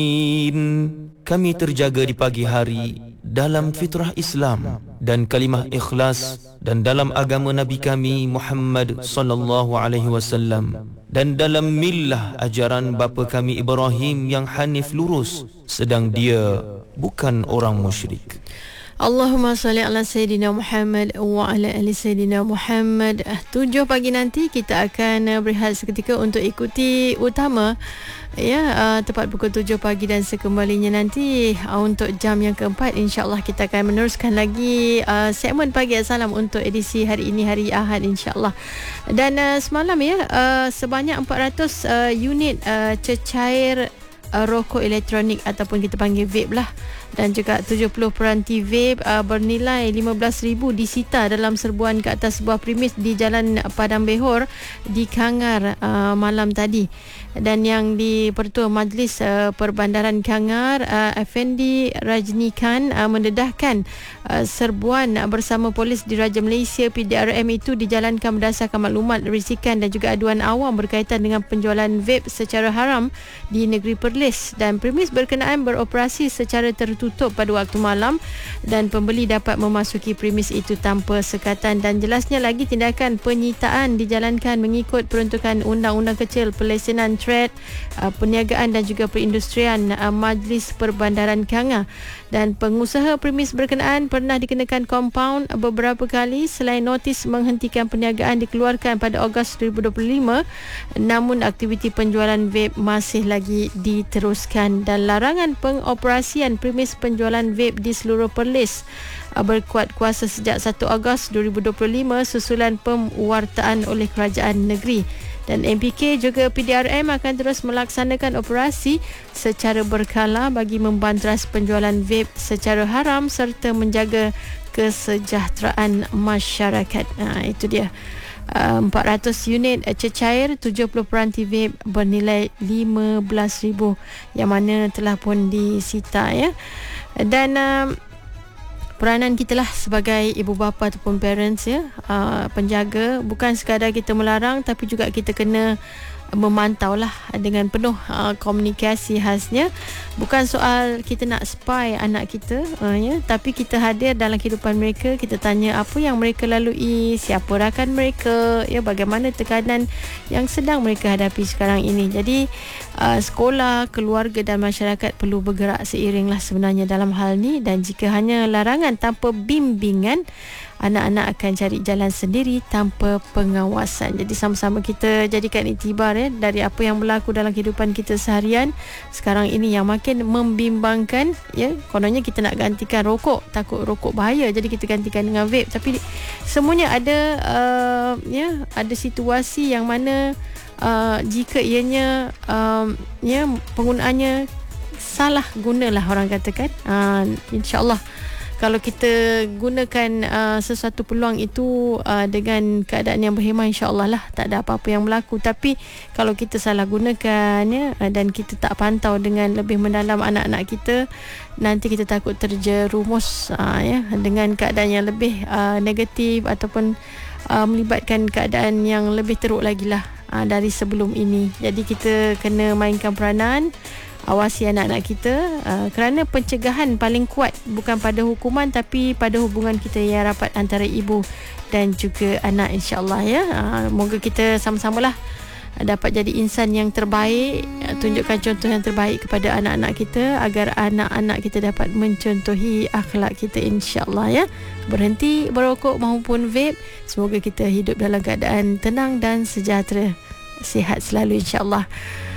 Kami terjaga di pagi hari dalam fitrah Islam dan kalimah ikhlas dan dalam agama Nabi kami Muhammad sallallahu alaihi wasallam dan dalam millah ajaran bapa kami Ibrahim yang hanif lurus sedang dia bukan orang musyrik. Allahumma salli ala Sayyidina Muhammad wa ala ali Sayyidina Muhammad. 7 pagi nanti kita akan berehat seketika untuk ikuti utama tepat pukul 7 pagi dan sekembalinya nanti untuk jam yang keempat insya-Allah kita akan meneruskan lagi segmen Pagi Assalam untuk edisi hari ini, hari Ahad insya-Allah. Dan semalam sebanyak 400 unit cecair rokok elektronik ataupun kita panggil vape lah, dan juga 70 peranti vape bernilai 15,000 disita dalam serbuan ke atas sebuah premis di Jalan Padang Behor di Kangar malam tadi. Dan yang di Pertua Majlis Perbandaran Kangar, Effendi Rajni Khan mendedahkan serbuan bersama polis Diraja Malaysia PDRM itu dijalankan berdasarkan maklumat risikan dan juga aduan awam berkaitan dengan penjualan vape secara haram di negeri Perlis, dan premis berkenaan beroperasi secara tertutup pada waktu malam dan pembeli dapat memasuki premis itu tanpa sekatan. Dan jelasnya lagi, tindakan penyitaan dijalankan mengikut peruntukan Undang-Undang Kecil Pelesenan Trade, Perniagaan dan juga Perindustrian Majlis Perbandaran Kangar. Dan pengusaha premis berkenaan pernah dikenakan kompaun beberapa kali selain notis menghentikan perniagaan dikeluarkan pada Ogos 2025, namun aktiviti penjualan vape masih lagi diteruskan. Dan larangan pengoperasian premis penjualan vape di seluruh Perlis berkuat kuasa sejak 1 Ogos 2025 susulan pewartaan oleh kerajaan negeri. Dan MPK juga PDRM akan terus melaksanakan operasi secara berkala bagi membantras penjualan vape secara haram serta menjaga kesejahteraan masyarakat. Itu dia. 400 unit cecair, 70 peranti vape bernilai 15,000 yang mana telah pun disita Dan peranan kita lah sebagai ibu bapa ataupun parents penjaga, bukan sekadar kita melarang tapi juga kita kena memantau lah dengan penuh komunikasi khasnya. Bukan soal kita nak spy anak kita tapi kita hadir dalam kehidupan mereka, kita tanya apa yang mereka lalui, siapa rakan mereka, bagaimana tekanan yang sedang mereka hadapi sekarang ini. Jadi sekolah, keluarga dan masyarakat perlu bergerak seiring lah sebenarnya dalam hal ni. Dan jika hanya larangan tanpa bimbingan, anak-anak akan cari jalan sendiri tanpa pengawasan. Jadi sama-sama kita jadikan iktibar dari apa yang berlaku dalam kehidupan kita seharian sekarang ini yang makin membimbangkan. Kononnya kita nak gantikan rokok, takut rokok bahaya, jadi kita gantikan dengan vape. Tapi semuanya ada ada situasi yang mana jika ianya penggunaannya salah gunalah orang katakan, insya-Allah kalau kita gunakan sesuatu peluang itu dengan keadaan yang berhemah, insya-Allah lah tak ada apa-apa yang berlaku. Tapi kalau kita salah gunakan dan kita tak pantau dengan lebih mendalam anak-anak kita, nanti kita takut terjerumus dengan keadaan yang lebih negatif ataupun melibatkan keadaan yang lebih teruk lagi lah dari sebelum ini. Jadi kita kena mainkan peranan, awasi anak-anak kita kerana pencegahan paling kuat bukan pada hukuman tapi pada hubungan kita yang rapat antara ibu dan juga anak, insya-Allah moga kita sama-samalah dapat jadi insan yang terbaik, tunjukkan contoh yang terbaik kepada anak-anak kita agar anak-anak kita dapat mencontohi akhlak kita, insya-Allah berhenti berokok maupun vape. Semoga kita hidup dalam keadaan tenang dan sejahtera, sihat selalu, insya-Allah.